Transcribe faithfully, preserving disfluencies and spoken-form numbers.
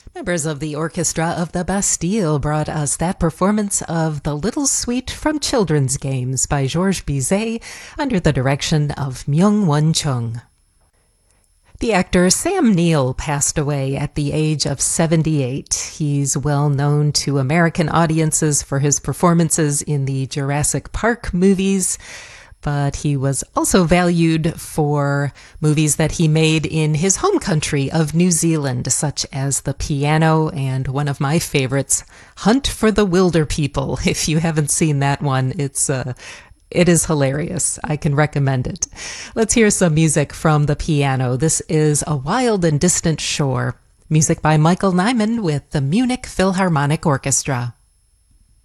Members of the Orchestra of the Bastille brought us that performance of The Little Suite from Children's Games by Georges Bizet under the direction of Myung-Whun Chung. The actor Sam Neill passed away at the age of seventy-eight. He's well known to American audiences for his performances in the Jurassic Park movies, but he was also valued for movies that he made in his home country of New Zealand, such as The Piano and one of my favorites, Hunt for the Wilderpeople. If you haven't seen that one, it's uh, it is hilarious. I can recommend it. Let's hear some music from The Piano. This is A Wild and Distant Shore. Music by Michael Nyman with the Munich Philharmonic Orchestra.